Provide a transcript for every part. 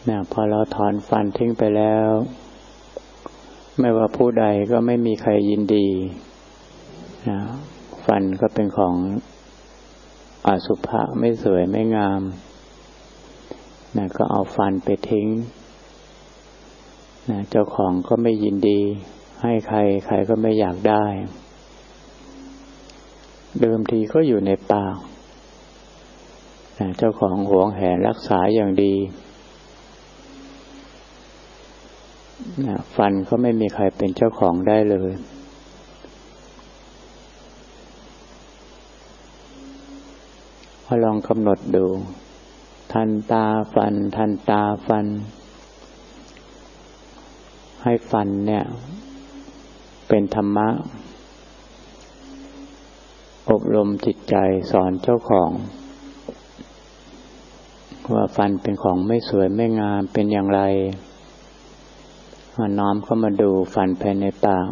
พอเราถอนฟันทิ้งไปแล้วไม่ว่าผู้ใดก็ไม่มีใครยินดีฟันก็เป็นของอสุภะไม่สวยไม่งามก็เอาฟันไปทิ้งเจ้าของก็ไม่ยินดีให้ใครใครก็ไม่อยากได้เดิมทีก็อยู่ในปากเจ้าของหวงแหนรักษาอย่างดีฟันก็ไม่มีใครเป็นเจ้าของได้เลยพอลองกำหนดดูทันตาฟันทันตาฟันให้ฟันเนี่ยเป็นธรรมะอบรมจิตใจสอนเจ้าของว่าฟันเป็นของไม่สวยไม่งามเป็นอย่างไรน้อมเข้ามาดูฟันภายในปาก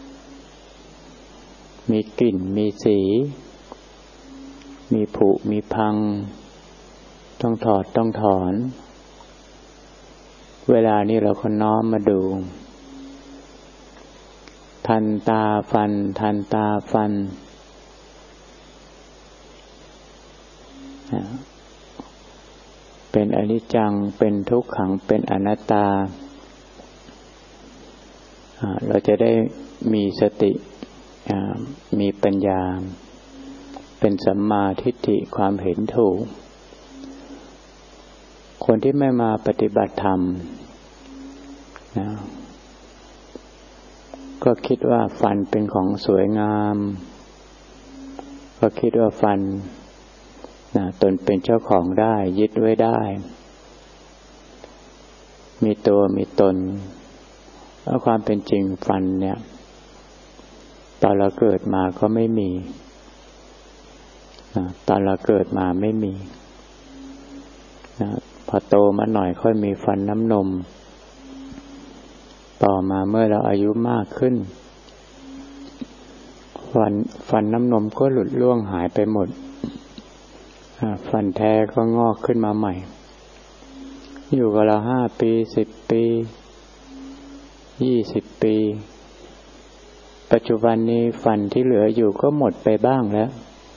มีกลิ่นมีสีมีผุมีพังต้องถอดต้องถอนเวลานี้เราก็น้อมมาดูทันตาฟันทันตาฟันเป็นอนิจจังเป็นทุกขังเป็นอนัตตาเราจะได้มีสติมีปัญญาเป็นสัมมาทิฏฐิความเห็นถูกคนที่ไม่มาปฏิบัติธรรมก็คิดว่าฟันเป็นของสวยงามก็คิดว่าฟันตนเป็นเจ้าของได้ยึดไว้ได้มีตัวมีตนแล้วความเป็นจริงฟันเนี่ยตอนเราเกิดมาก็ไม่มีตอนเราเกิดมาไม่มีพอโตมาหน่อยค่อยมีฟันน้ำนมต่อมาเมื่อเราอายุมากขึ้นฟันน้ำนมก็หลุดร่วงหายไปหมดฟันแท้ก็งอกขึ้นมาใหม่อยู่กับเรา5 ปี10 ปี20 ปีปัจจุบันนี้ฟันที่เหลืออยู่ก็หมดไปบ้างแล้ว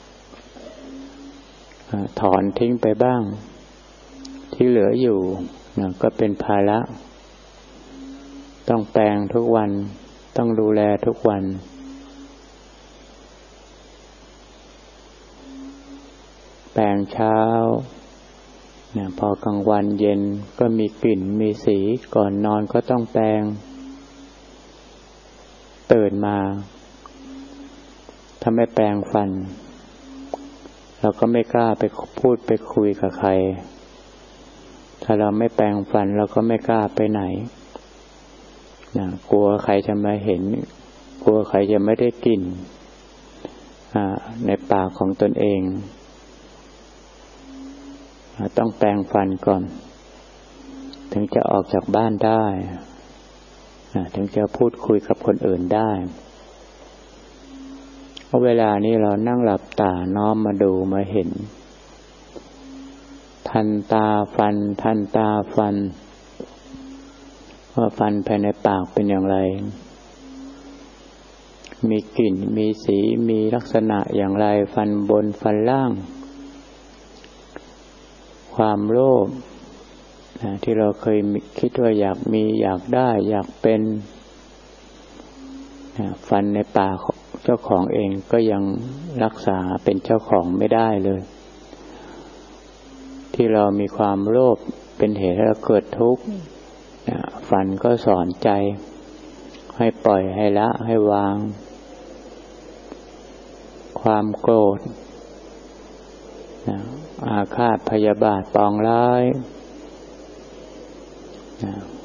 ถอนทิ้งไปบ้างที่เหลืออยู่ก็เป็นภาระต้องแปรงทุกวันต้องดูแลทุกวันแปรงเช้าพอกลางวันเย็นก็มีกลิ่นมีสีก่อนนอนก็ต้องแปรงตื่นมาถ้าไม่แปรงฟันเราก็ไม่กล้าไปพูดไปคุยกับใครถ้าเราไม่แปรงฟันเราก็ไม่กล้าไปไหนกลัวใครจะมาเห็นกลัวใครจะไม่ได้กลิ่นในปากของตนเองต้องแปรงฟันก่อนถึงจะออกจากบ้านได้ถึงจะพูดคุยกับคนอื่นได้เพราะเวลานี้เรานั่งหลับตาน้อมมาดูมาเห็นทันตาฟันทันตาฟันว่าฟันภายในปากเป็นอย่างไรมีกลิ่นมีสีมีลักษณะอย่างไรฟันบนฟันล่างความโลภที่เราเคยคิดว่าอยากมีอยากได้อยากเป็นฟันในปากเจ้าของเองก็ยังรักษาเป็นเจ้าของไม่ได้เลยที่เรามีความโลภเป็นเหตุให้เราเกิดทุกข์ฟันก็สอนใจให้ปล่อยให้ละให้วางความโกรธอาฆาตพยาบาทปองร้าย